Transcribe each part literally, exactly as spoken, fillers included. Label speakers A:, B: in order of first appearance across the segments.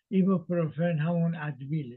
A: ایبوپروفن همون ادویله.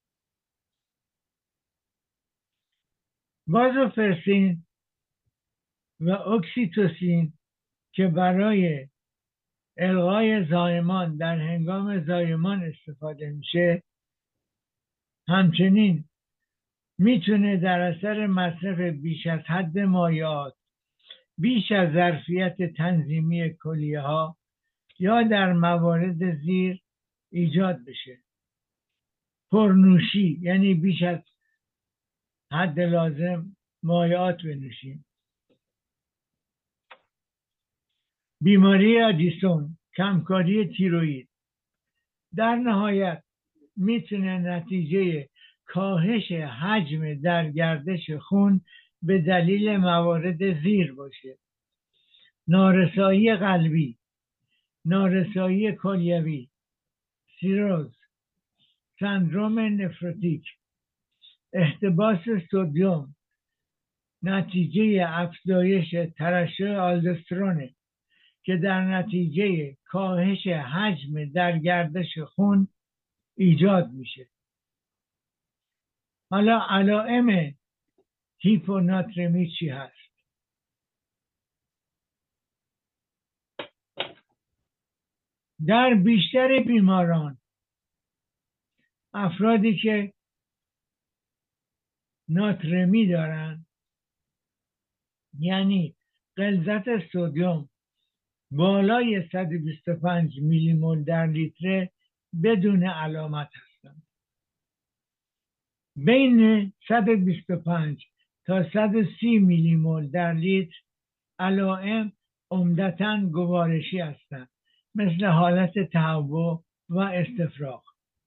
A: بازوپرسین و اکسیتوسین که برای الغای زایمان در هنگام زایمان استفاده میشه، همچنین میتونه در اثر مصرف بیش از حد مایعات، بیش از ظرفیت تنظیمی کلیه ها یا در موارد زیر ایجاد بشه. پرنوشی یعنی بیش از حد لازم مایعات بنوشیم. بیماری آدیسون، کمکاری تیروئید، در نهایت میتونه نتیجه کاهش حجم در گردش خون به دلیل موارد زیر باشه: نارسایی قلبی، نارسایی کلیوی، سیروز، سندروم نفروتیک، احتباس سدیم نتیجه افزایش ترشح آلدوسترونه که در نتیجه کاهش حجم در گردش خون ایجاد میشه. حالا علائم هیپوناترمی چی هست؟ در بیشتر بیماران، افرادی که ناترمی دارن، یعنی غلظت سدیم بالای صد و بیست و پنج میلی مول در لیتر، بدون علامت هستند. بین صد و بیست و پنج تا صد و سی میلی مول در لیتر علائم عمدتاً گوارشی هستند، مثل حالت تهوع و استفراغ.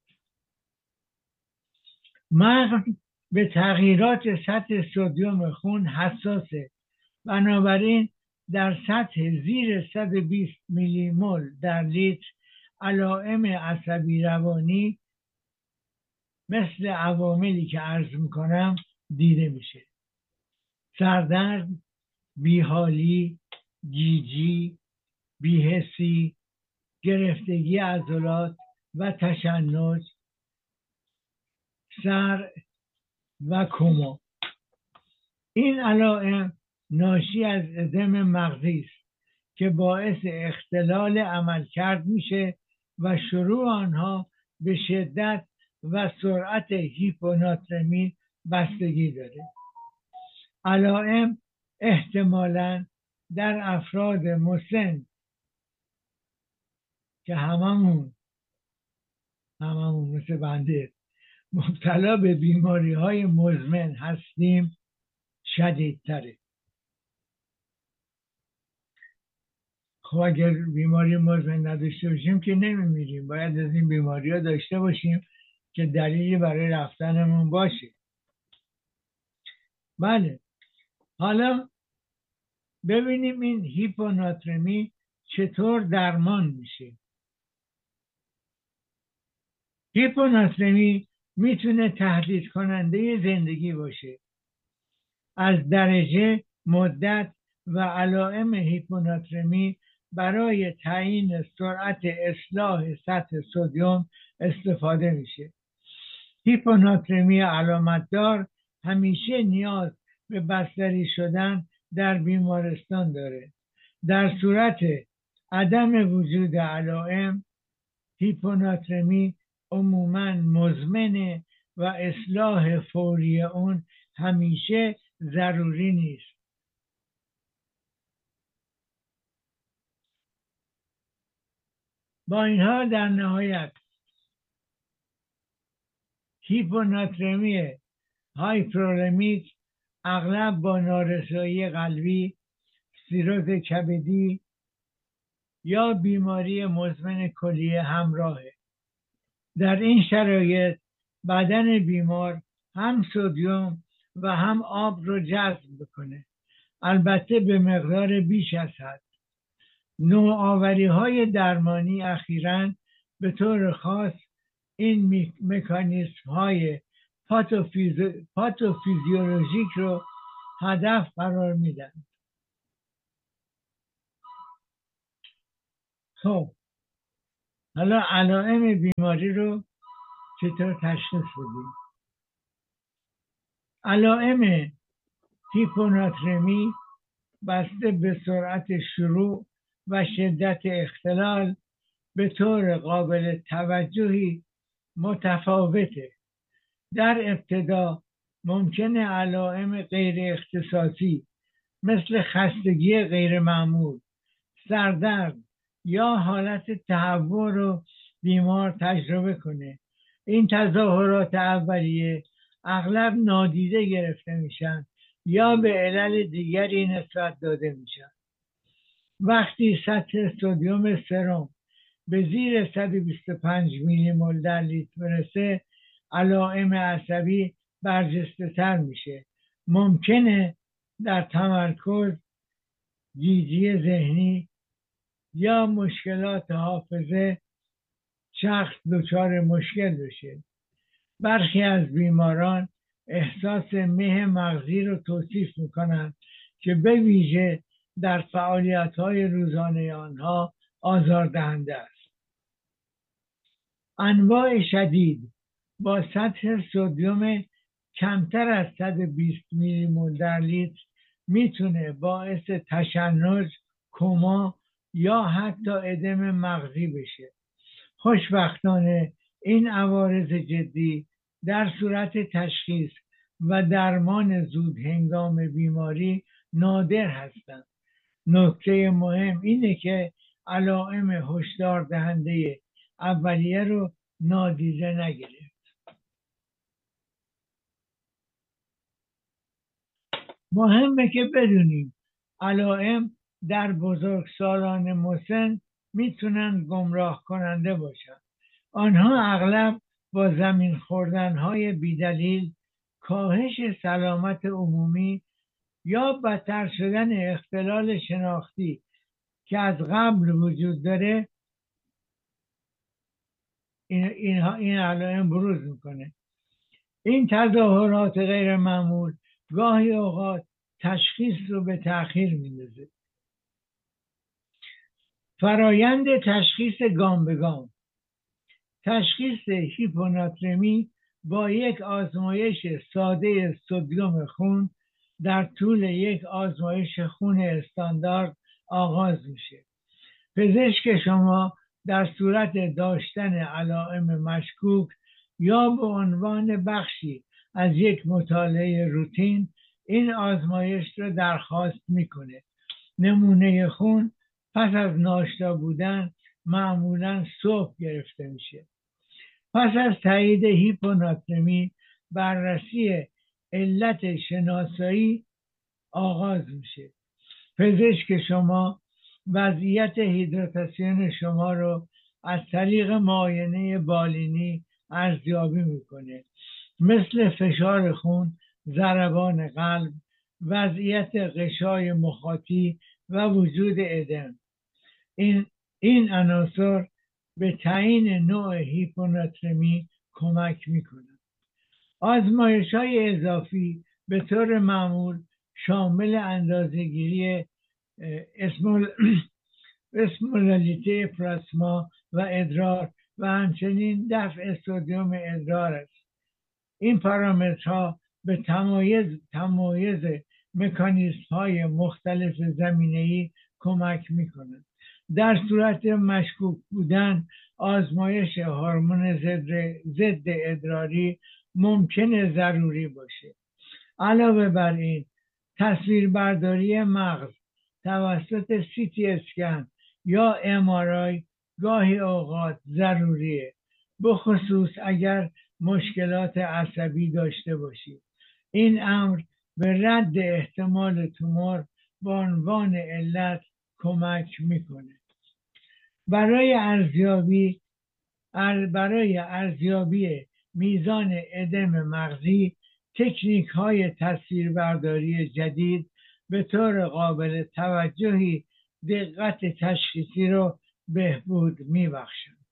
A: مغز به تغییرات سطح سدیم خون حساسه، بنابراین در سطح زیر صد و بیست میلی مول در لیتر علائم عصبی روانی مثل عواملی که عرض میکنم دیده میشه: سردرد، بیحالی، گیجی، بی‌حسی، گرفتگی عضلات و تشنج، سر و کما. این علائم ناشی از ادم مغزی است که باعث اختلال عملکرد میشه و شروع آنها به شدت و سرعت هیپوناترمی بستگی داره. علائم احتمالاً در افراد مسن که هممون هممون مثل بنده مبتلا به بیماری های مزمن هستیم شدیدتره. خب اگر بیماری مزمن نداشته باشیم که نمیمیریم، باید از این بیماری ها داشته باشیم که دلیلی برای رفتنمون باشه. بله، حالا ببینیم این هیپوناترمی چطور درمان میشه. هیپوناترمی میتونه تهدید کننده زندگی باشه. از درجه، مدت و علائم هیپوناترمی برای تعیین سرعت اصلاح سطح سدیم استفاده میشه. هیپوناترمی علامتدار همیشه نیاز به بستری شدن در بیمارستان داره. در صورت عدم وجود علائم، هیپوناترمی عموماً مزمنه و اصلاح فوری اون همیشه ضروری نیست. با این حال در نهایت هیپوناترمی هایپرولمیک اغلب با نارسایی قلبی، سیروز کبدی یا بیماری مزمن کلیه همراهه. در این شرایط بدن بیمار هم سدیم و هم آب رو جذب بکنه، البته به مقدار بیش از حد. نوآوری های درمانی اخیراً به طور خاص این مکانیسم های پاتوفیز... پاتوفیزیولوژیک رو هدف قرار میدن. خب حالا علائم بیماری رو چطور تشخیص بدیم؟ علائم هیپوناترمی بسته به سرعت شروع و شدت اختلال به طور قابل توجهی متفاوته. در ابتدا ممکنه علائم غیر اختصاصی مثل خستگی غیر معمول، سردرد یا حالت تهوع رو بیمار تجربه کنه. این تظاهرات اولیه اغلب نادیده گرفته میشن یا به علل دیگری نسبت داده میشن. وقتی سطح سدیم سرم به زیر صد و بیست و پنج میلی مول در لیتر برسه، علائم عصبی برجسته تر میشه. ممکنه در تمرکز، گیجی ذهنی یا مشکلات حافظه شخص دچار مشکل بشه. برخی از بیماران احساس مه مغزی رو توصیف میکنند که به ویژه در فعالیت‌های روزانه آنها آزاردهنده است. انواع شدید با سطح سدیم کمتر از صد و بیست میلی مول در لیتر میتونه باعث تشنج، کما یا حتی ادم مغزی بشه. خوشبختانه این عوارض جدی در صورت تشخیص و درمان زود هنگام بیماری نادر هستند. نکته مهم اینه که علائم هشدار دهنده اولیه رو نادیده نگیرید. مهمه که بدونیم علائم در بزرگسالان مسن میتونن گمراه کننده باشن. آنها اغلب با زمین خوردنهای بیدلیل، کاهش سلامت عمومی یا بدتر شدن اختلال شناختی که از قبل وجود داره این, این, این علائم بروز میکنه. این تظاهرات غیر معمول گاهی اوقات تشخیص رو به تأخیر میندازه. فرایند تشخیص گام به گام. تشخیص هیپوناترمی با یک آزمایش ساده سدیم خون در طول یک آزمایش خون استاندارد آغاز میشه. پزشک شما در صورت داشتن علائم مشکوک یا به عنوان بخشی از یک مطالعه روتین این آزمایش را درخواست میکنه. نمونه خون پس از ناشتا بودن معمولا صبح گرفته میشه. پس از تایید هیپوناترمی بررسی علت شناسایی آغاز میشه. پزشک شما وضعیت هیدراتاسیون شما رو از طریق معاینه بالینی ارزیابی میکنه، مثل فشار خون، ضربان قلب، وضعیت غشای مخاطی و وجود ادم. این این عناصر به تعیین نوع هیپوناترمی کمک میکنند. آزمایش های اضافی به طور معمول شامل اندازه‌گیری اسمول اسمولاریته پلاسما و ادرار و همچنین دفع سدیم ادرار است. این پارامترها به تمایز تمایز مکانیزم های مختلف زمینه‌ای کمک میکنند. در صورت مشکوک بودن آزمایش هورمون ضد ادراری ممکنه ضروری باشه. علاوه بر این تصویربرداری مغز توسط سی تی اسکن یا ام آر آی گاهی اوقات ضروریه، بخصوص اگر مشکلات عصبی داشته باشید. این امر به رد احتمال تومور به عنوان علت کمک میکنه. برای ارزیابی برای ارزیابی میزان ادم مغزی تکنیک های تصویربرداری جدید به طور قابل توجهی دقت تشخیصی رو بهبود میبخشند.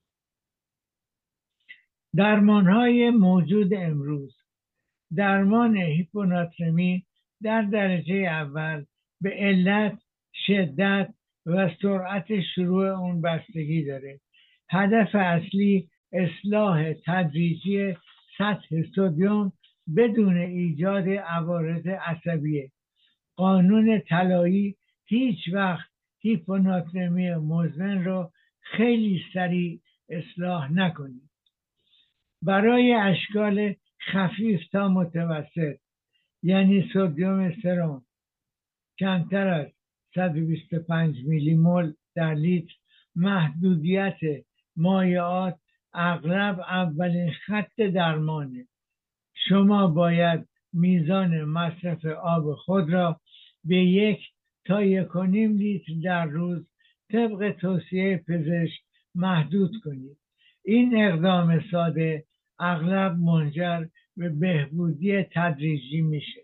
A: درمان های موجود امروز. درمان هیپوناترمی در درجه اول به علت، شدت و سرعت شروع اون بستگی داره. هدف اصلی اصلاح تدریجی سطح سدیم بدون ایجاد عوارض عصبیه. قانون طلایی هیچ وقت هیپوناترمی مزمن رو خیلی سریع اصلاح نکنید. برای اشکال خفیف تا متوسط، یعنی سدیم سرم کمتر از صد و بیست و پنج میلی مول در لیتر، محدودیت مایعات اغلب اولین خط درمانه. شما باید میزان مصرف آب خود را به یک تا یک و نیم لیتر در روز طبق توصیه پزشک محدود کنید. این اقدام ساده اغلب منجر به بهبودی تدریجی میشه.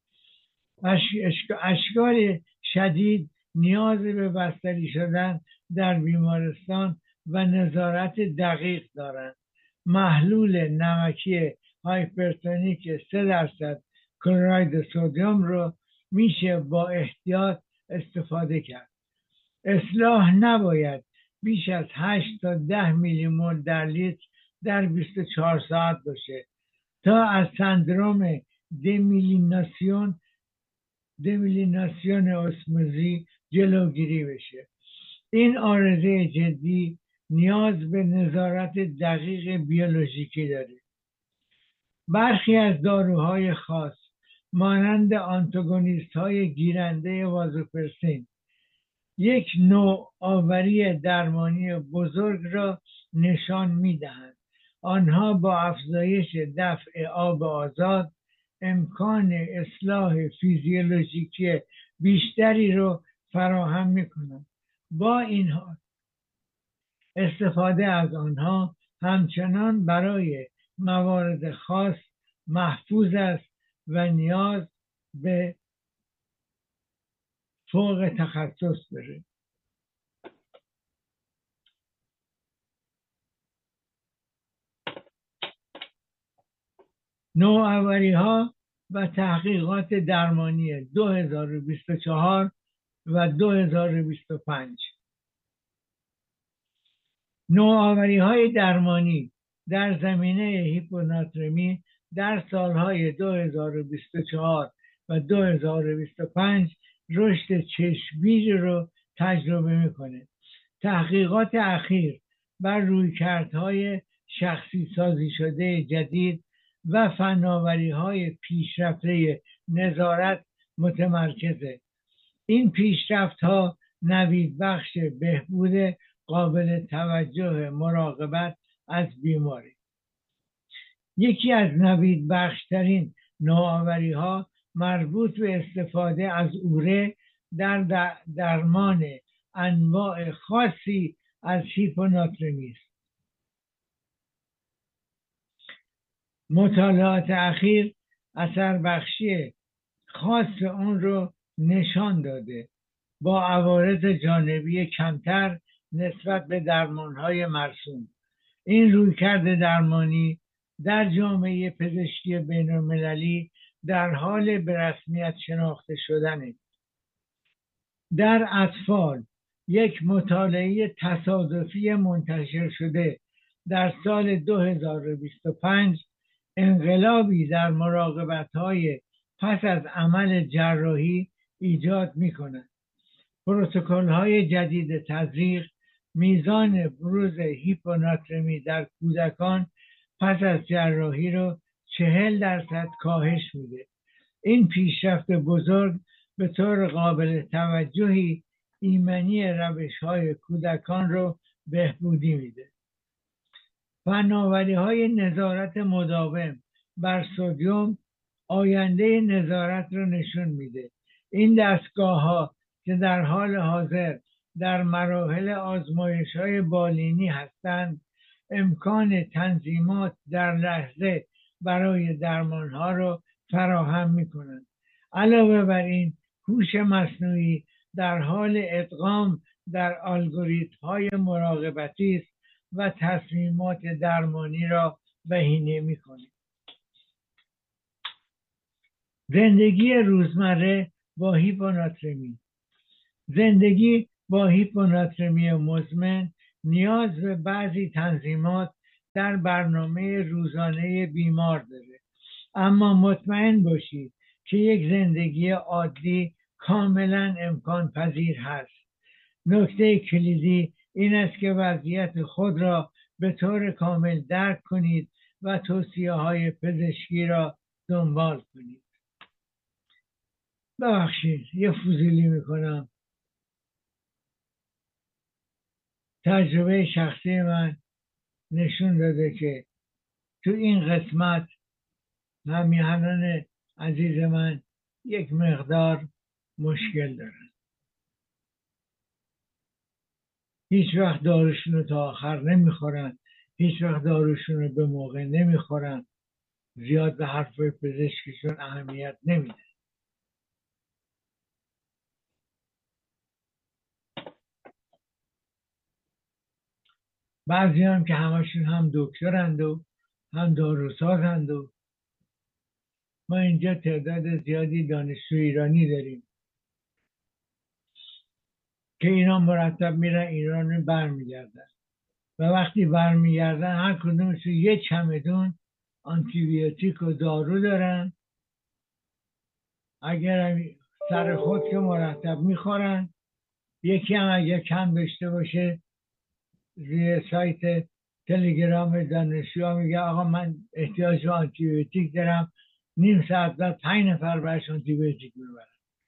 A: اشکال شدید نیاز به بستری شدن در بیمارستان و نظارت دقیق دارند. محلول نمکی هایپرتونیک سه درصد کلراید سدیم رو میشه با احتیاط استفاده کرد. اصلاح نباید بیش از هشت تا ده میلی مول در لیتر در بیست و چهار ساعت باشه تا از سندروم دمیلیناسیون دمیلیناسیون اسموزی جلوگیری بشه. این عارضه جدی نیاز به نظارت دقیق بیولوژیکی داره. برخی از داروهای خاص مانند آنتاگونیست های گیرنده وازوپرسین یک نوآوری درمانی بزرگ را نشان میدهند. آنها با افزایش دفع آب آزاد امکان اصلاح فیزیولوژیکی بیشتری رو فراهم میکنند. با این حال استفاده از آنها همچنان برای موارد خاص محفوظ است و نیاز به فوق تخصص داره. نوآوری ها و تحقیقات درمانی دو هزار و بیست و چهار و دو هزار و بیست و پنج. نوآوری های درمانی در زمینه هیپوناترمی در سالهای دو هزار و بیست و چهار و دو هزار و بیست و پنج رشد چشمگیری رو تجربه میکنه. تحقیقات اخیر بر رویکردهای شخصی سازی شده جدید و فناوری های پیشرفته نظارت متمرکزه. این پیشرفت ها نوید بخش بهبود قابل توجه مراقبت از بیماری. یکی از نوید بخشترین نوآوری ها مربوط به استفاده از اوره در درمان انواع خاصی از هیپوناترمی است. مطالعات اخیر اثر بخشی خاص اون رو نشان داده با عوارض جانبی کمتر نسبت به درمانهای مرسوم. این رویکرد درمانی در جامعه پزشکی بین‌المللی در حال به رسمیت شناخته شدنه. در اطفال یک مطالعه تصادفی منتشر شده در سال دو هزار و بیست و پنج انقلابی در مراقبت‌های پس از عمل جراحی ایجاد می‌کند. پروتکل‌های جدید تزریق میزان بروز هیپوناترمی در کودکان پس از جراحی رو چهل درصد کاهش میده. این پیشرفت بزرگ به طور قابل توجهی ایمنی روش‌های کودکان رو بهبودی میده. فناوری‌های نظارت مداوم بر سدیم آینده نظارت رو نشون میده. این دستگاه‌ها که در حال حاضر در مراحل آزمایش‌های بالینی هستند، امکان تنظیمات در لحظه برای درمان‌ها را فراهم می‌کنند. علاوه بر این، هوش مصنوعی در حال ادغام در الگوریتم‌های مراقبتی است و تصمیمات درمانی را بهینه می‌کند. زندگی روزمره با هیپوناترمی. زندگی با هیپوناترمی مزمن نیاز به بعضی تنظیمات در برنامه روزانه بیمار داره، اما مطمئن باشید که یک زندگی عادی کاملا امکان پذیر هست. نکته کلیدی این است که وضعیت خود را به طور کامل درک کنید و توصیه های پزشکی را دنبال کنید. ببخشید یه فضولی میکنم. تجربه شخصی من نشون داده که تو این قسمت همیهنان عزیز من یک مقدار مشکل دارن، هیچ وقت داروشون رو تا آخر نمیخورن، هیچ وقت داروشون رو به موقع نمیخورن، زیاد به حرفای پزشکشون اهمیت نمیده. بعضی هم که همشون هم دکترند و هم داروسازند و ما اینجا تعداد زیادی دانشجو ایرانی داریم که اینا مرتب میرن ایران رو برمیگردن و وقتی برمیگردن هر کدومشون یه چمدون آنتیبیوتیک و دارو دارن. اگر سر خود که مرتب میخورن، یکی هم اگر کم داشته باشه روی سایت تلگرام دانشجو میگه آقا من احتیاج به آنتیبیوتیک دارم، نیم ساعت بعد پنج نفر برش آنتیبیوتیک میبرن.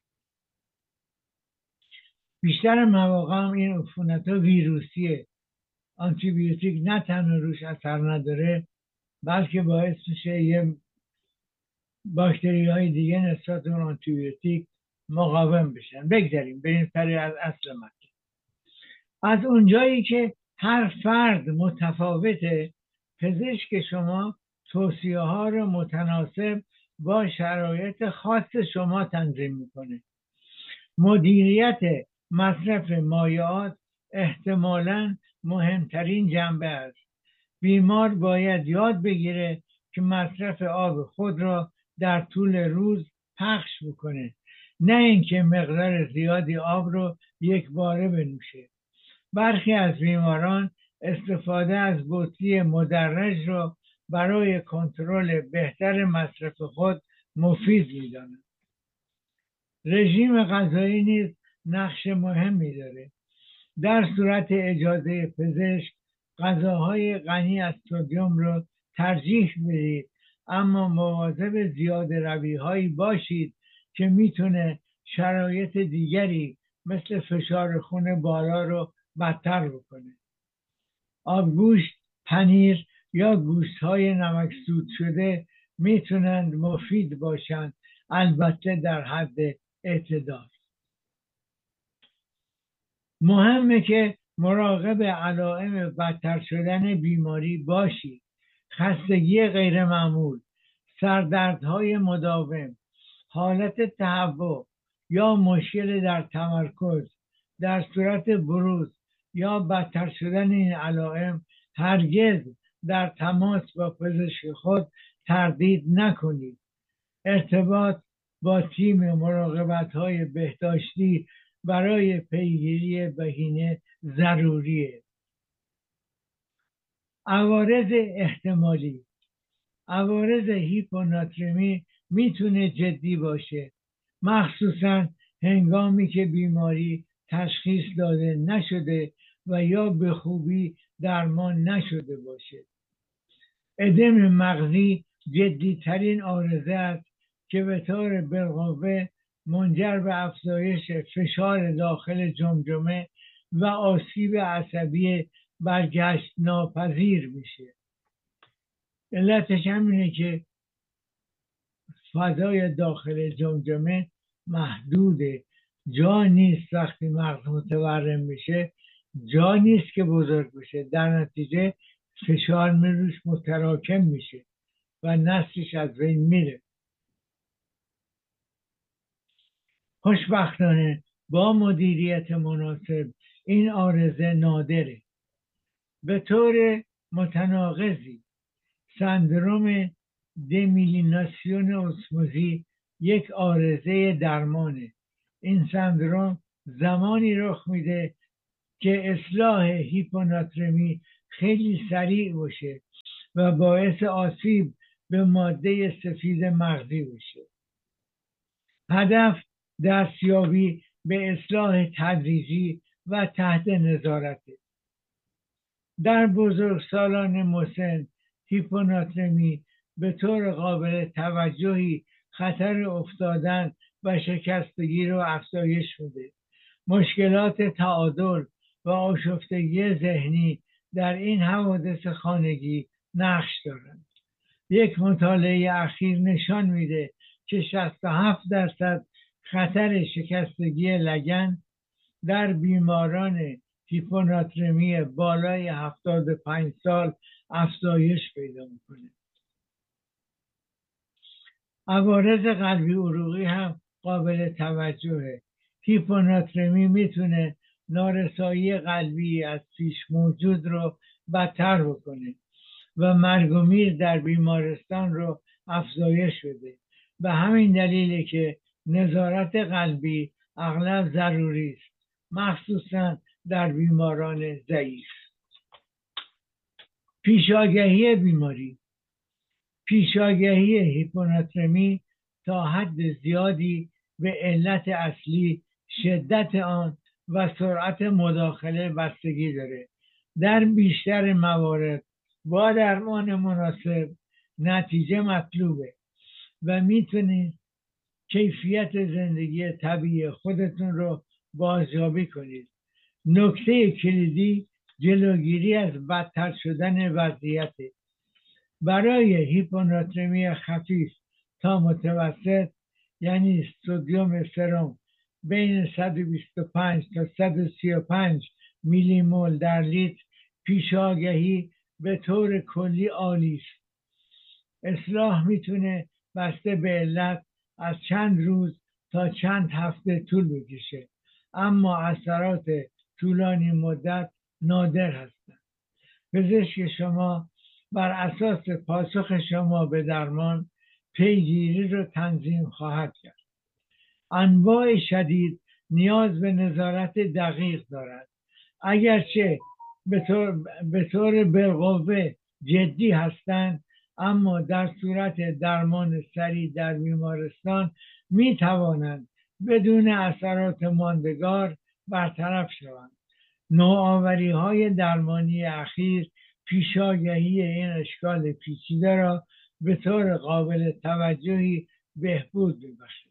A: بیشتر مواقع هم این عفونت ها ویروسیه. آنتیبیوتیک نه تنها روش اثر نداره بلکه باعث میشه یه باکتری های دیگه نسبت اون آنتیبیوتیک مقاوم بشن. بگذاریم بریم سری از اصل مطلب. از اونجایی که هر فرد متفاوته، پزشک شما توصیه ها رو متناسب با شرایط خاص شما تنظیم میکنه. مدیریت مصرف مایعات احتمالاً مهمترین جنبه است. بیمار باید یاد بگیره که مصرف آب خود را در طول روز پخش بکنه، نه اینکه مقدار زیادی آب رو یک باره بنوشه. برخی از بیماران استفاده از بطری مدرج را برای کنترل بهتر مصرف خود مفید می‌دانند. رژیم غذایی نیز نقش مهمی داره. در صورت اجازه پزشک غذاهای غنی از سدیم رو ترجیح بدید، اما مواظب زیاده روی هایی باشید که میتونه شرایط دیگری مثل فشار خون بالا رو بدتر بکنه. آبگوشت، پنیر یا گوشت های نمکسود شده میتونند مفید باشند، البته در حد اعتدال. مهمه که مراقب علائم بدتر شدن بیماری باشید. خستگی غیر معمول، سردردهای مداوم، حالت تهوع یا مشکل در تمرکز در صورت بروز یا بدتر شدن این علائم هرگز در تماس با پزشک خود تردید نکنید. ارتباط با تیم مراقبت‌های بهداشتی برای پیگیری بهینه ضروریه. عوارض احتمالی. عوارض هیپوناترمی میتونه جدی باشه، مخصوصا هنگامی که بیماری تشخیص داده نشده و یا به خوبی درمان نشده باشه. ادم مغزی جدیترین عارضه است که به طور بالقوه منجر به افزایش فشار داخل جمجمه و آسیب عصبی برگشت ناپذیر میشه. علتش همینه که فضای داخل جمجمه محدوده، جا نیست. وقتی مغز متورم میشه جا نیست که بزرگ بشه، در نتیجه فشار روش متراکم میشه و نسلش از بین میره. خوشبختانه با مدیریت مناسب این عارضه نادره. به طور متناقضی سندروم دمیلیناسیون اسموزی یک عارضه درمانه. این سندروم زمانی رخ میده که اصلاح هیپوناترمی خیلی سریع باشه و باعث آسیب به ماده سفید مغزی بشه. هدف دستیابی به اصلاح تدریجی و تحت نظارته. در بزرگسالان مسن هیپوناترمی به طور قابل توجهی خطر افتادن و شکستگی رو افزایش میده. مشکلات تعادل و آشفتگی ذهنی در این حوادث خانگی نقش دارند. یک مطالعه اخیر نشان میده که شصت و هفت درصد خطر شکستگی لگن در بیماران هیپوناترمی بالای هفتاد و پنج سال افزایش پیدا میکنه. عوارض قلبی عروقی هم قابل توجهه. هیپوناترمی میتونه نارسایی قلبی از پیش موجود رو بدتر بکنه و مرگ و میر در بیمارستان رو افزایش بده. به همین دلیله که نظارت قلبی اغلب ضروری است، مخصوصا در بیماران ضعیف. پیشاگهی بیماری. پیشاگهی هیپوناترمی تا حد زیادی به علت اصلی، شدت آن و سرعت مداخله بستگی داره. در بیشتر موارد با درمان مناسب نتیجه مطلوبه و میتونید کیفیت زندگی طبیعی خودتون رو بازیابی کنید. نکته کلیدی جلوگیری از بدتر شدن وضعیت. برای هیپوناترمی خفیف تا متوسط، یعنی سدیم سرم بین صد و بیست و پنج تا صد و سی و پنج میلی مول در لیتر، پیشاگهی به طور کلی عالی است. اصلاح میتونه بسته به علت از چند روز تا چند هفته طول بکشه، اما اثرات طولانی مدت نادر هستند. پزشک شما بر اساس پاسخ شما به درمان پیگیری رو تنظیم خواهد کرد. انواع شدید نیاز به نظارت دقیق دارد. اگرچه به طور, به طور بالقوه جدی هستند، اما در صورت درمان سریع در بیمارستان می توانند بدون اثرات ماندگار برطرف شوند. نوآوری های درمانی اخیر پیشاگهی این اشکال پیچیده را به طور قابل توجهی بهبود می‌بخشد.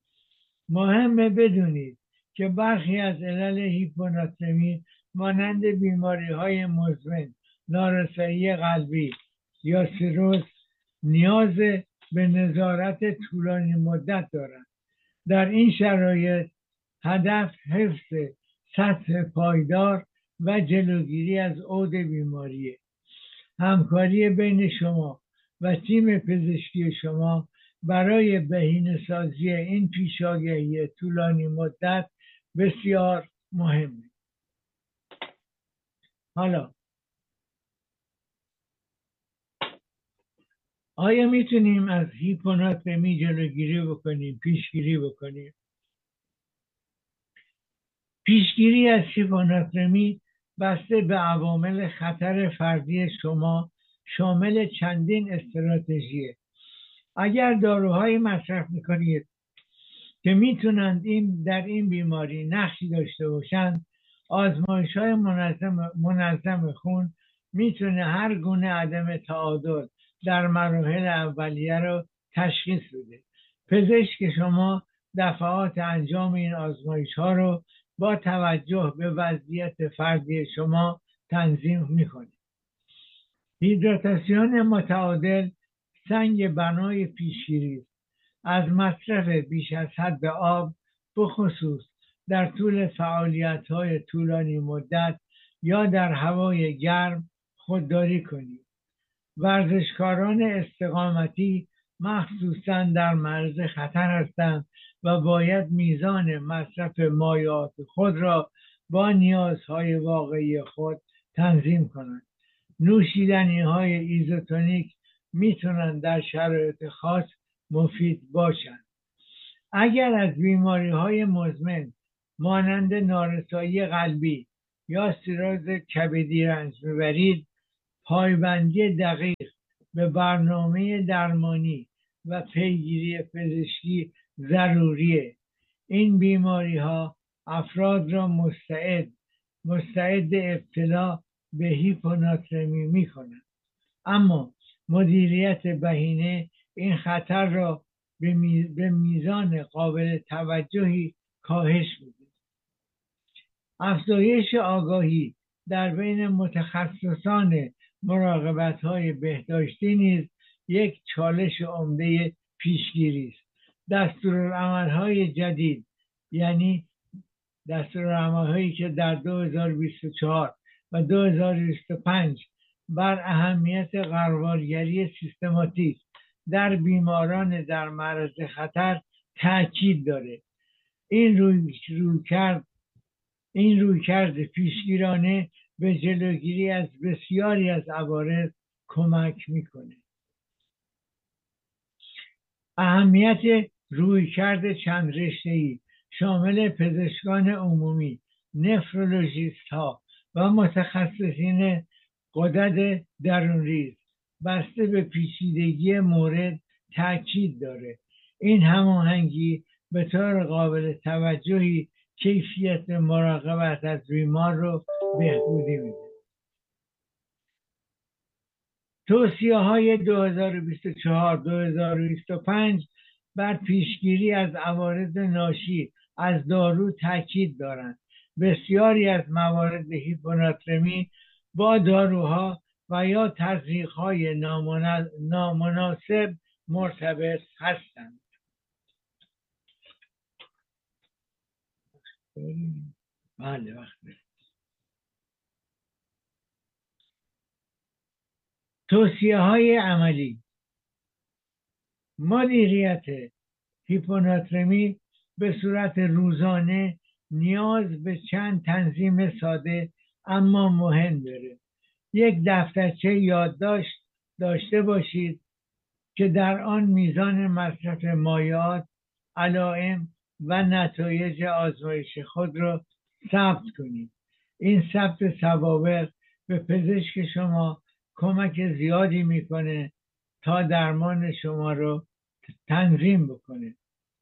A: مهمه بدونید که برخی از علل هیپوناترمی مانند بیماری های مزمن، نارسایی قلبی یا سیروز نیاز به نظارت طولانی مدت دارند. در این شرایط هدف حفظ سطح پایدار و جلوگیری از عود بیماریه. همکاری بین شما و تیم پزشکی شما برای بهینه‌سازی این پیشاگهی طولانی مدت بسیار مهمه. حالا آیا میتونیم از هیپوناترمی جلوگیری بکنیم، پیشگیری بکنیم؟ پیشگیری از هیپوناترمی بسته به عوامل خطر فردی شما شامل چندین استراتژیه. اگر داروهایی مصرف میکنید که میتونند این در این بیماری نقشی داشته باشند، آزمایش های منظم, منظم خون میتونه هر گونه عدم تعادل در مراحل اولیه رو تشخیص بده. پزشک شما دفعات انجام این آزمایش ها رو با توجه به وضعیت فردی شما تنظیم میکنه. هیدراتاسیون متعادل سنگ بنای پیشگیری است. از مصرف بیش از حد آب، بخصوص در طول فعالیت های طولانی مدت یا در هوای گرم، خودداری کنید. ورزشکاران استقامتی مخصوصاً در معرض خطر هستند و باید میزان مصرف مایعات خود را با نیازهای واقعی خود تنظیم کنند. نوشیدنی های ایزوتونیک میتونن در شرایط خاص مفید باشند. اگر از بیماری های مزمن مانند نارسایی قلبی یا سیروز کبدی رنج میبرید، پایبندی دقیق به برنامه درمانی و پیگیری پزشکی ضروریه. این بیماری ها افراد را مستعد مستعد ابتلا به هیپوناترمی می کنند. اما مدیریت بهینه این خطر را به میزان قابل توجهی کاهش میده. افزایش آگاهی در بین متخصصان مراقبت های بهداشتی نیز یک چالش عمده پیشگیری است. دستورالعمل‌های جدید، یعنی دستورالعمل‌هایی که در دو هزار و بیست و چهار و دو هزار و بیست و پنج بر اهمیت غربالگری سیستماتیک در بیماران در معرض خطر تاکید داره. این روی, روی کرد این رویکرد پیشگیرانه به جلوگیری از بسیاری از عوارض کمک میکنه. اهمیت رویکرد چند رشته‌ای شامل پزشکان عمومی، نفرولوژیست ها و متخصصین غدد درونریز بسته به پیچیدگی مورد تاکید داره. این هماهنگی به طور قابل توجهی کیفیت مراقبت از بیمار رو بهبودی میده. توصیه های دو هزار و بیست و چهار دو هزار و بیست و پنج بر پیشگیری از عوارض ناشی از دارو تاکید دارند. بسیاری از موارد هیپوناترمی با داروها و یا تزریق‌های نامناسب مرتبط هستند. بله وقتی توصیه های عملی. مدیریت هیپوناترمی به صورت روزانه نیاز به چند تنظیم ساده اما مهم داره. یک دفترچه یادداشت داشته باشید که در آن میزان مصرف مایعات، علائم و نتایج آزمایش خود را ثبت کنید. این ثبت سوابق به پزشک شما کمک زیادی میکنه تا درمان شما رو تنظیم بکنه.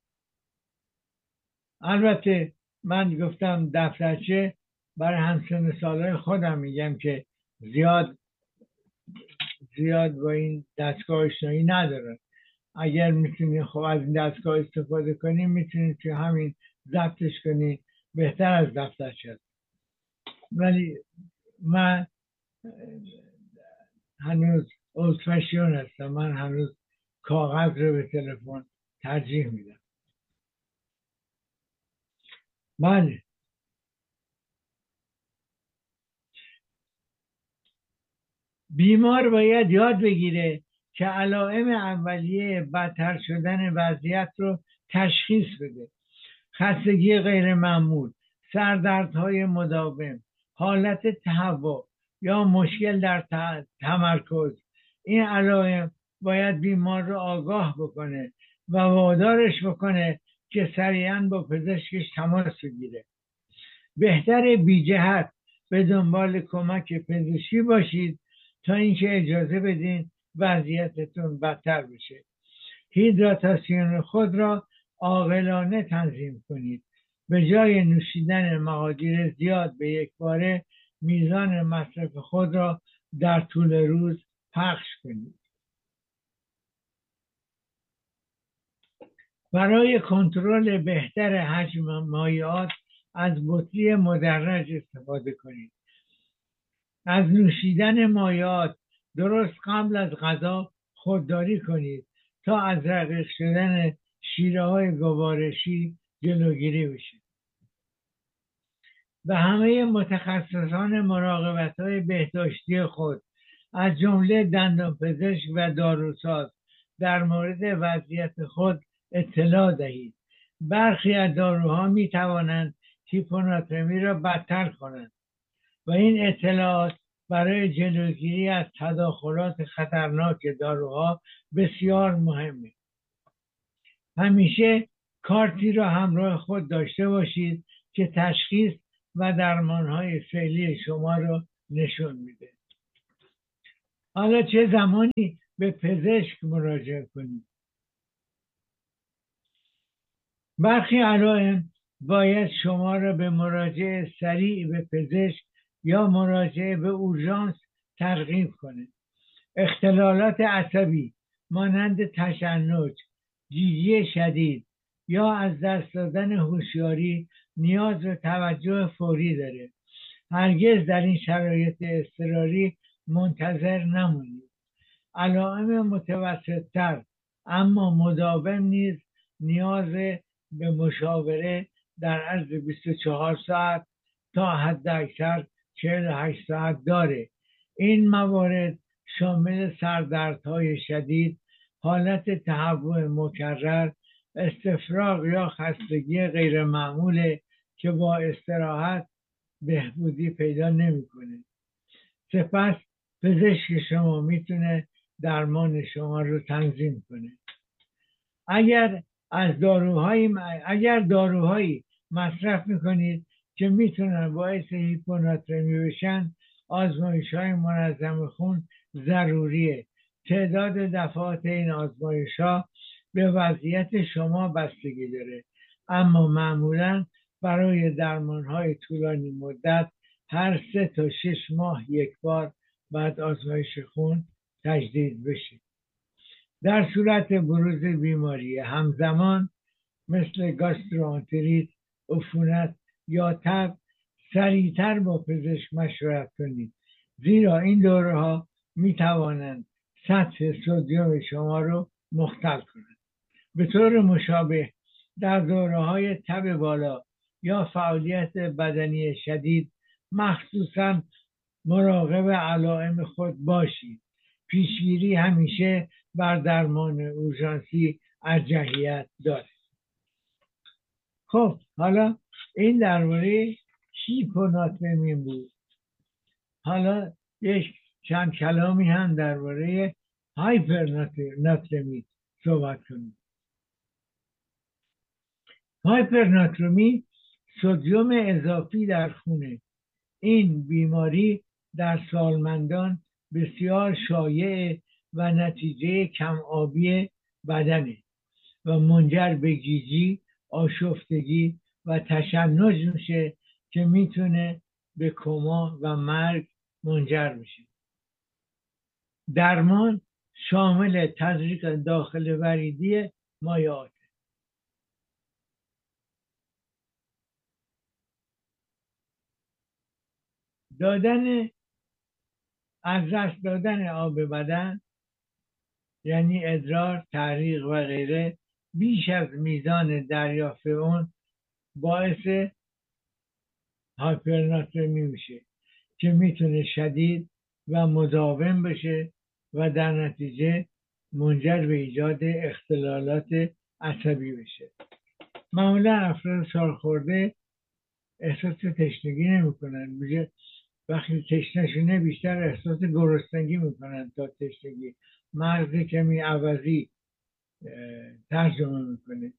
A: البته من گفتم دفترچه، برای همسن سالهای خودم میگم که زیاد زیاد با این دستگاه آشنایی ندارن. اگر میتونید خب از این دستگاه استفاده کنید، میتونید که همین ضبطش کنید، بهتر از دفترچه. ولی من هنوز اولد فشن هستم، من هنوز کاغذ رو به تلفن ترجیح میدم. بله، بیمار باید یاد بگیره که علائم اولیه بدتر شدن وضعیت رو تشخیص بده. خستگی غیر معمول، سردردهای مداوم، حالت تهوع یا مشکل در تمرکز، این علائم باید بیمار رو آگاه بکنه و وادارش بکنه که سریعا با پزشکش تماس بگیره. بهتر بی جهت به دنبال کمک پزشکی باشید تا اینکه اجازه بدین وضعیتتون بدتر بشه. هیدراتاسیون خود را عاقلانه تنظیم کنید. به جای نوشیدن مقادیر زیاد به یک باره، میزان مصرف خود را در طول روز پخش کنید. برای کنترل بهتر حجم مایعات از بطری مدرج استفاده کنید. از نوشیدن مایعات درست قبل از غذا خودداری کنید تا از رقیق شدن شیره های گوارشی جلوگیری بشه. و همه متخصصان مراقبت های بهداشتی خود از جمله دندانپزشک و داروساز در مورد وضعیت خود اطلاع دهید. برخی از داروها می توانند هیپوناترمی را بدتر کنند و این اطلاعات برای جلوگیری از تداخلات خطرناک داروها بسیار مهمه. همیشه کارتی را همراه خود داشته باشید که تشخیص و درمانهای فعلی شما رو نشون میده. حالا چه زمانی به پزشک مراجعه کنید؟ برخی علائم باید شما را به مراجعه سریع به پزشک یا مراجعه به اورژانس ترغیب کنه. اختلالات عصبی مانند تشنج، گیجی شدید یا از دست دادن هوشیاری نیاز به توجه فوری داره. هرگز در این شرایط اضطراری منتظر نمونید. علائم متوسط‌تر اما مداوم نیز نیاز به مشاوره در عرض بیست و چهار ساعت تا حداکثر چهل و هشت ساعت داره. این موارد شامل سردردهای شدید، حالت تهوع مکرر، استفراغ یا خستگی غیر معموله که با استراحت بهبودی پیدا نمیکنه. سپس پزشک شما میتونه درمان شما رو تنظیم کنه. اگر از داروهایی اگر داروهایی مصرف میکنید که میتونن باعث هیپوناترمی بشن، آزمایش های منظم خون ضروریه. تعداد دفعات این آزمایش ها به وضعیت شما بستگی داره، اما معمولا برای درمان های طولانی مدت هر سه تا شش ماه یک بار بعد آزمایش خون تجدید بشه. در صورت بروز بیماری همزمان مثل گاستروانتریت، عفونت یا تب سریعتر با پزشک مشورت کنید، زیرا این دوره ها می توانند سطح سدیم شما رو مختل کنند. به طور مشابه در دوره های تب بالا یا فعالیت بدنی شدید مخصوصا مراقب علائم خود باشید. پیشگیری همیشه بر درمان اورژانسی ارجحیت دارد. خب حالا این درباره هیپوناترمی بود. حالا یک چند کلامی هم درباره هایپرناترمی صحبت کنیم. هایپرناترمی سدیم اضافی در خونه. این بیماری در سالمندان بسیار شایع و نتیجه کم آبی بدنه و منجر به گیجی، آشفتگی و تشنج میشه که میتونه به کما و مرگ منجر بشه. درمان شامل تزریق داخل وریدی مایعات، دادن از دست دادن آب بدن یعنی ادرار، تعریق و غیره بیش از میزان دریافت اون باعث هایپرناترمی میشه که میتونه شدید و مداوم بشه و در نتیجه منجر به ایجاد اختلالات عصبی بشه. معمولا افراد سالخورده احساس تشنگی نمیکنن، میگه وقتی تشنه‌شونه بیشتر احساس گرسنگی میکنن تا تشنگی. مغز کمی عوضی ترجمه میکنه.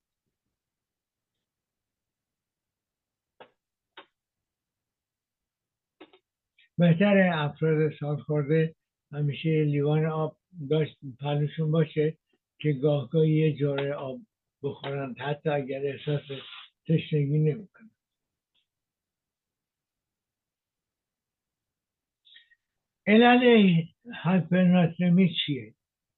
A: بهتره افراد سالخورده همیشه لیوان آب داشت پلوشون باشه که گاه گاه یه جرعه آب بخورن حتی اگر احساس تشنگی نمیکنن. علل هایپرناترمی چیه؟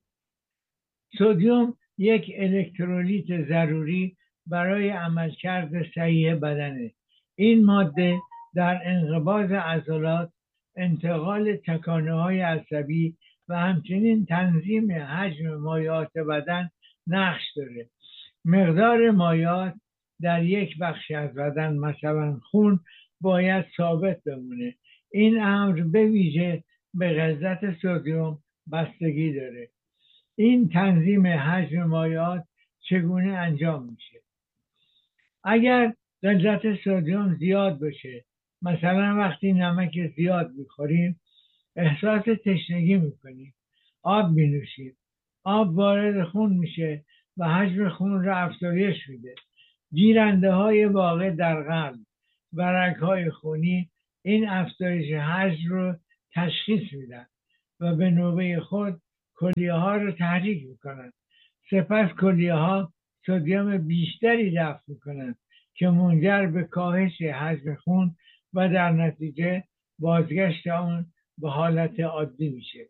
A: سدیم یک الکترولیت ضروری برای عملکرد صحیح بدنه. این ماده در انقباض عضلات، انتقال تکانه های عصبی و همچنین تنظیم حجم مایعات بدن نقش داره. مقدار مایعات در یک بخش از بدن مثلا خون باید ثابت بمونه. این امر به ویژه به غلظت سدیم بستگی داره. این تنظیم حجم مایعات چگونه انجام میشه؟ اگر غلظت سدیم زیاد بشه، مثلا وقتی نمک زیاد میخوریم احساس تشنگی میکنیم، آب مینوشیم، آب وارد خون میشه و حجم خون را افزایش میده. گیرنده های واقع در قلب و رگ‌های خونی این افزایش حجم رو تشخیص میدن و به نوبه خود کلیه ها رو تحریک میکنن. سپس کلیه ها سدیم بیشتری دفع میکنن که منجر به کاهش حجم خون و در نتیجه بازگشت آن به حالت عادی میشه.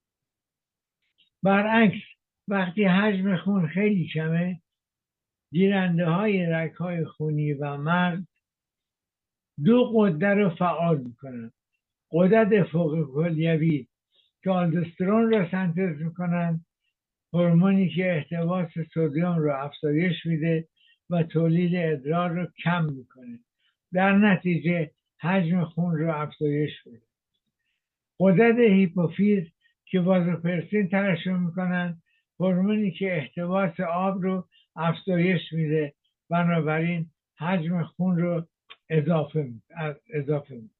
A: برعکس وقتی حجم خون خیلی کمه، گیرنده های رگ‌های خونی و مغز دو غده رو فعال میکنن. غدد فوق کلیوی که آلدوسترون رو سنتز میکنن، هورمونی که احتباس سدیم رو افزایش میده و تولید ادرار رو کم میکنه، در نتیجه حجم خون رو افزایش میده. غدد هیپوفیز که وازوپرسین ترشح میکنن، هورمونی که احتباس آب رو افزایش میده، بنابراین حجم خون رو اضافه اضافه میکنه.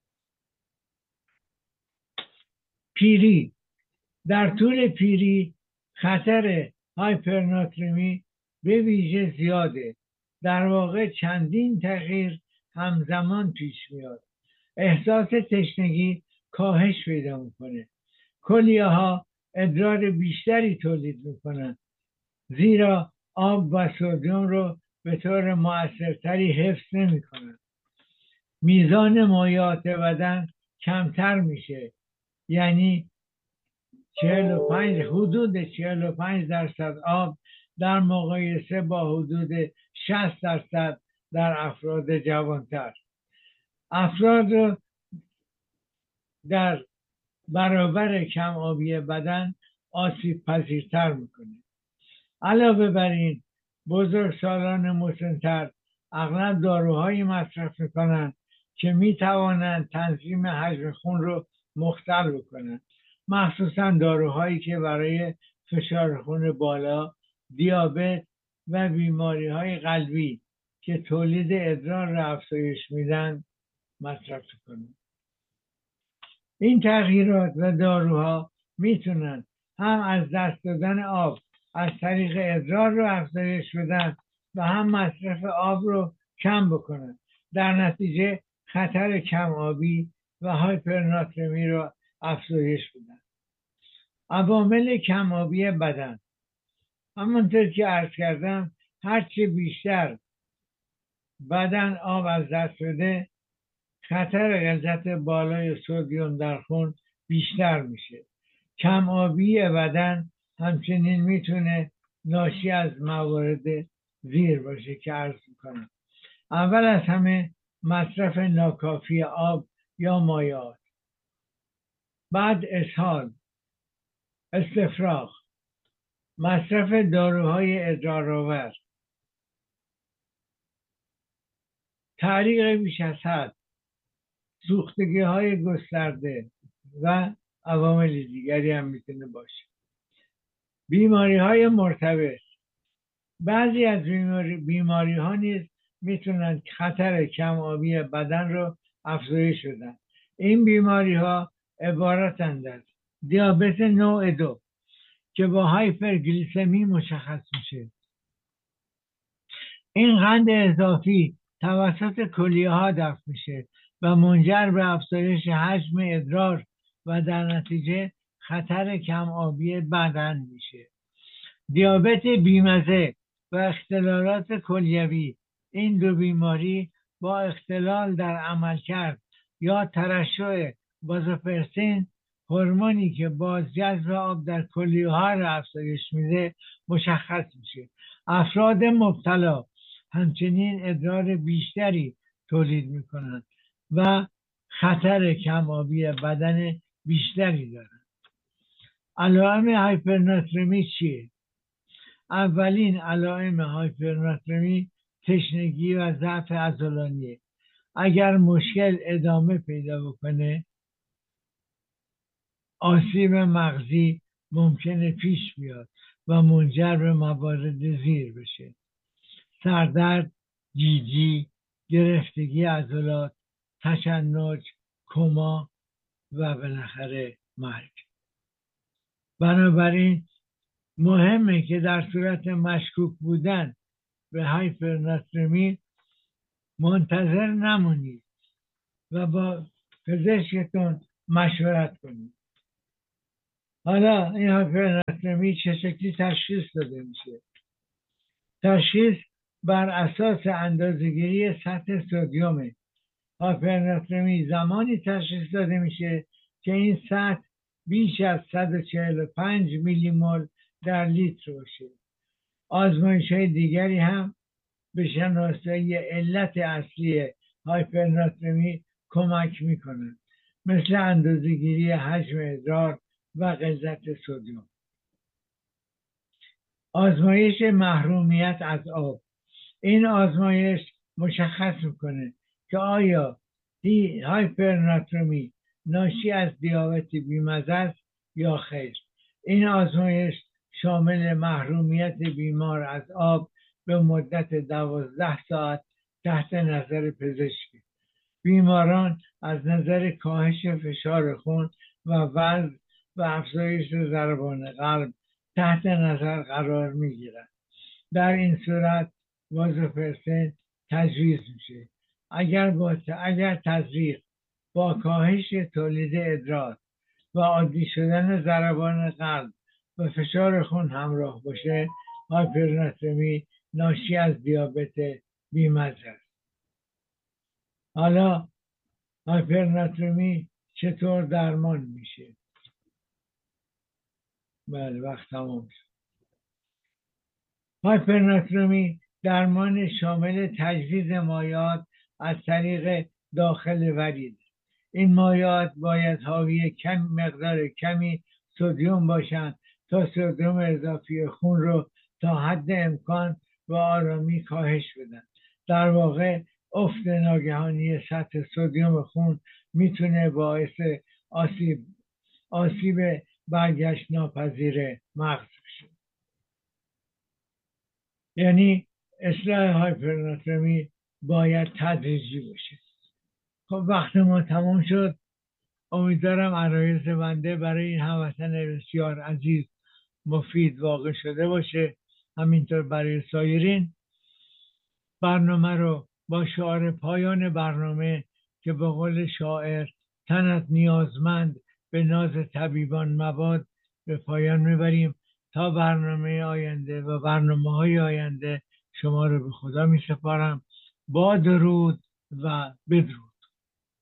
A: پیری: در طول پیری خطر هایپرناترمی به ویژه زیاده. در واقع چندین تغییر همزمان پیش میاد. احساس تشنگی کاهش پیدا میکنه. کلیه ها ادرار بیشتری تولید میکنن زیرا آب و سدیم رو به طور مؤثرتری حفظ نمیکنن. میزان مایعات بدن کمتر میشه، یعنی چهل و پنج حدود چهل و پنج درصد آب در مقایسه با حدود شصت درصد در افراد جوانتر. افراد رو در برابر کم آبی بدن آسیب پذیرتر میکنه. علاوه بر این بزرگسالان مسنتر اغلب داروهایی مصرف میکنن که میتوانند تنظیم حجم خون رو مختل بکنن، مخصوصا داروهایی که برای فشار خون بالا، دیابت و بیماری های قلبی که تولید ادرار را افزایش میدن مصرف کنند. این تغییرات و داروها میتونن هم از دست دادن آب از طریق ادرار رو افزایش بدن و هم مصرف آب رو کم بکنن. در نتیجه خطر کم آبی و هایپرناترمی رو افزایش بدن. عوامل کم آبی بدن: همونطور که عرض کردم، هرچه بیشتر بدن آب از دست بده، خطر غلظت بالای سدیم در خون بیشتر میشه. کم آبی بدن همچنین میتونه ناشی از موارد زیر باشه که عرض میکنم. اول از همه مصرف ناکافی آب یا مایعات، بعد اسهال، استفراغ، مصرف داروهای ادرارآور، تعریق بیش از حد، سوختگی های گسترده و عوامل دیگری هم میتونه باشه. بیماری های مرتبط: بعضی از بیماری, بیماری ها نیز میتونن خطر کم آبی بدن رو افزایش بدن. این بیماری ها عبارتند از دیابت نوع دو که با هایپرگلیسمی مشخص میشه. این قند اضافی توسط کلیه ها دفع میشه و منجر به افزایش حجم ادرار و در نتیجه خطر کم آبی بدن میشه. دیابت بیمزه و اختلالات کلیوی: این دو بیماری با اختلال در عملکرد یا ترشح وازوپرسین، هورمونی که بازجذب آب در کلیه ها را افزایش میده، مشخص میشه. افراد مبتلا همچنین ادرار بیشتری تولید میکنند و خطر کم آبی بدن بیشتری دارند. علائم هایپرناترمی چیه؟ اولین علائم هایپرناترمی تشنگی و ضعف عضلانیه. اگر مشکل ادامه پیدا بکنه، آسیب مغزی ممکنه پیش بیاد و منجر به موارد زیر بشه: سردرد، گیجی، گرفتگی عضلات، تشنج، کما و بالاخره مرگ. بنابراین مهمه که در صورت مشکوک بودن به هایپرناترمی منتظر نمونید و با پزشکتون مشورت کنید. حالا این هایپرناترمی چه شکلی تشخیص داده میشه؟ تشخیص بر اساس اندازه‌گیری سطح سدیم هایپرناترمی زمانی تشخیص داده میشه که این سطح بیش از صد و چهل و پنج میلی مول در لیتر باشه. آزمایش های دیگری هم به شناسایی علت اصلی هایپرناترمی کمک میکنند، مثل اندازه‌گیری حجم ادرار و غلظت سدیم. آزمایش محرومیت از آب. این آزمایش مشخص میکنه که آیا هایپرناترمی ناشی از دیابت بیمزه است یا خیر. این آزمایش شامل محرومیت بیمار از آب به مدت دوازده ساعت تحت نظر پزشکی. بیماران از نظر کاهش فشار خون و وزن و افزایش ضربان قلب تحت نظر قرار می گیرند. در این صورت وازوپرسین تجویز میشه. اگر با اگر تزریق با کاهش تولید ادرار و عادی شدن ضربان قلب و فشار خون همراه باشه، هایپرناترمی ناشی از دیابت بیمزه است. حالا هایپرناترمی چطور درمان میشه؟ بله وقت تمام شد. هایپرناترمی درمان شامل تجویز مایعات از طریق داخل ورید. این مایعات باید حاوی کم مقدار کمی سدیم باشند تا سدیم اضافی خون رو تا حد امکان و آرامی کاهش بدن. در واقع افت ناگهانی سطح سدیم خون میتونه باعث آسیب آسیب برگشت ناپذیر مغز بشه. یعنی اصلاح هایپرناترمی باید تدریجی باشه. خب وقت ما تمام شد. امیدوارم عرایض بنده برای این هموطن بسیار عزیز مفید واقع شده باشه. همینطور برای سایرین. برنامه رو با شعار پایان برنامه که به قول شاعر تنت نیازمند به ناز طبیبان مباد به پایان میبریم. تا برنامه آینده و برنامه های آینده شما رو به خدا می سپارم. با درود و بدرود.